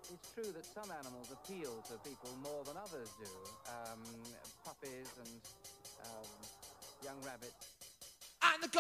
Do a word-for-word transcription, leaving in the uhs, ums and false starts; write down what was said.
It's true that some animals appeal to people more than others do. Um, puppies and um, young rabbits. And the